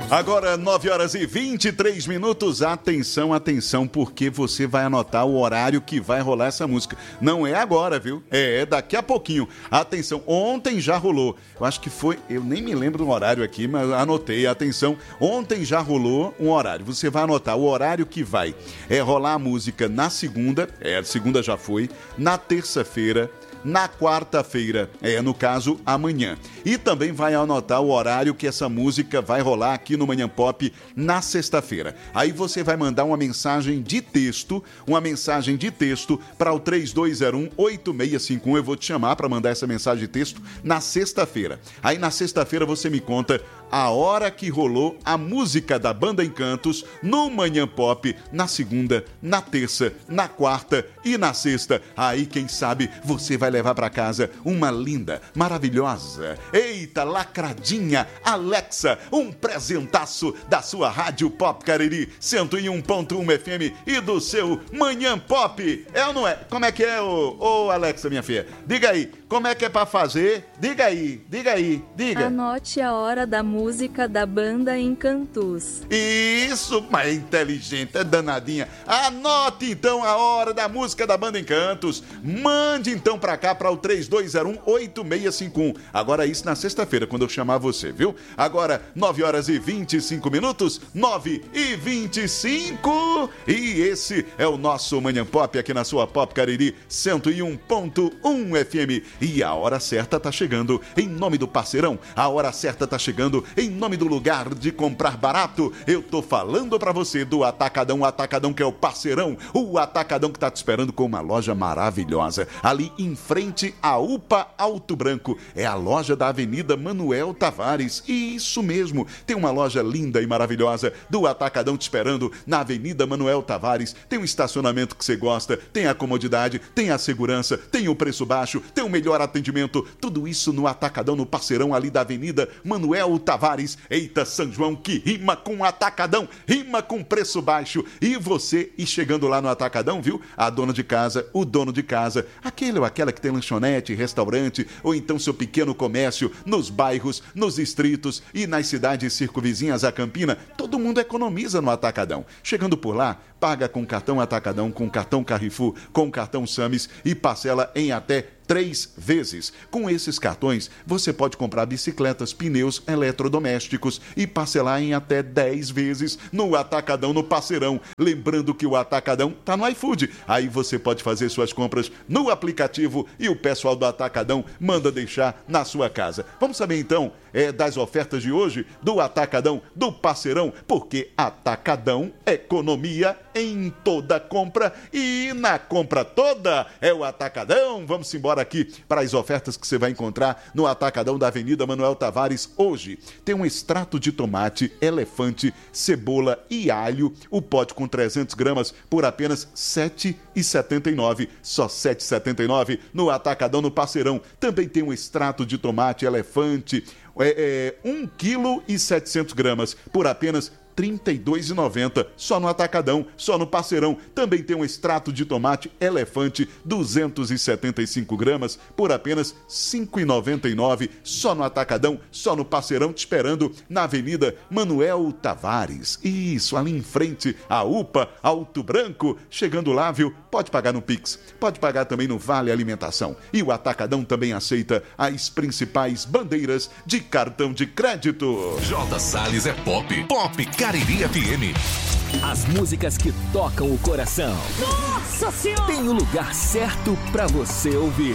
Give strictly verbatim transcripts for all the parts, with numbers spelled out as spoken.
Agora, nove horas e vinte e três minutos. Atenção, atenção, porque você vai anotar o horário que vai rolar essa música. Não é agora, viu? É daqui a pouquinho. Atenção, ontem já rolou. Eu acho que foi, eu nem me lembro do horário aqui, mas anotei. Atenção, ontem já rolou um horário. Você vai anotar o horário que vai é rolar a música na segunda, é, a segunda já foi, na terça-feira, na quarta-feira, é, no caso, amanhã. E também vai anotar o horário que essa música vai rolar aqui no Manhã Pop na sexta-feira. Aí você vai mandar uma mensagem de texto, uma mensagem de texto para o três dois zero um, oito seis cinco um. Eu vou te chamar para mandar essa mensagem de texto na sexta-feira. Aí na sexta-feira você me conta a hora que rolou a música da Banda Encantos no Manhã Pop na segunda, na terça, na quarta e na sexta. Aí, quem sabe, você vai levar para casa uma linda, maravilhosa, eita, lacradinha Alexa, um presentaço da sua Rádio Pop Cariri cento e um ponto um F M e do seu Manhã Pop. É ou não é? Como é que é, ô, ô Alexa, minha filha? Diga aí, como é que é para fazer? Diga aí, diga aí, diga. Anote a hora da música da Banda Encantos. Isso, mas é inteligente, é danadinha. Anote então a hora da música da Banda Encantos. Mande então pra cá para o três dois zero um, oito seis cinco um. Agora isso na sexta-feira, quando eu chamar você, viu? Agora, nove horas e vinte e cinco minutos, nove e vinte e cinco. E esse é o nosso Manhã Pop aqui na sua Pop Cariri cento e um ponto um F M. E a hora certa tá chegando em nome do parceirão. A hora certa tá chegando em nome do lugar de comprar barato. Eu tô falando pra você do Atacadão, o Atacadão que é o parceirão, o Atacadão que tá te esperando com uma loja maravilhosa, ali em frente à U P A Alto Branco. É a loja da Avenida Manuel Tavares. E isso mesmo, tem uma loja linda e maravilhosa do Atacadão te esperando na Avenida Manuel Tavares. Tem um estacionamento que você gosta, tem a comodidade, tem a segurança, tem o preço baixo, tem o melhor atendimento, tudo isso no Atacadão, no parceirão ali da Avenida Manuel Tavares. Eita, São João, que rima com Atacadão, rima com preço baixo. E você, e chegando lá no Atacadão, viu? A dona de casa, o dono de casa, aquele ou aquela que tem lanchonete, restaurante, ou então seu pequeno comércio, nos bairros, nos distritos e nas cidades circunvizinhas à Campina, todo mundo economiza no Atacadão. Chegando por lá, paga com cartão Atacadão, com cartão Carrefour, com cartão Sames e parcela em até três vezes. Com esses cartões, você pode comprar bicicletas, pneus, eletrodomésticos e parcelar em até dez vezes no Atacadão, no parceirão. Lembrando que o Atacadão tá no iFood. Aí você pode fazer suas compras no aplicativo e o pessoal do Atacadão manda deixar na sua casa. Vamos saber então é, das ofertas de hoje do Atacadão, do parceirão, porque Atacadão, economia em toda compra e na compra toda é o Atacadão. Vamos embora aqui para as ofertas que você vai encontrar no Atacadão da Avenida Manuel Tavares hoje. Tem um extrato de tomate, elefante, cebola e alho, o pote com trezentas gramas por apenas sete reais e setenta e nove centavos, só sete reais e setenta e nove centavos no Atacadão, no parceirão. Também tem um extrato de tomate, elefante, é, é, um quilo e setecentas gramas por apenas trinta e dois reais e noventa centavos, só no Atacadão, só no parceirão. Também tem um extrato de tomate elefante, duzentos e setenta e cinco gramas, por apenas cinco reais e noventa e nove centavos, só no Atacadão, só no parceirão, te esperando na Avenida Manuel Tavares. Isso, ali em frente à U P A Alto Branco. Chegando lá, viu? Pode pagar no Pix, pode pagar também no Vale Alimentação. E o Atacadão também aceita as principais bandeiras de cartão de crédito. J Salles é pop, pop Cariri F M. As músicas que tocam o coração. Nossa Senhora! Tem o lugar certo pra você ouvir.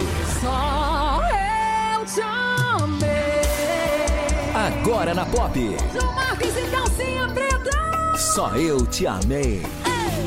Só eu te amei. Agora na Pop. João Marcos e Calcinha Preta. Só eu te amei.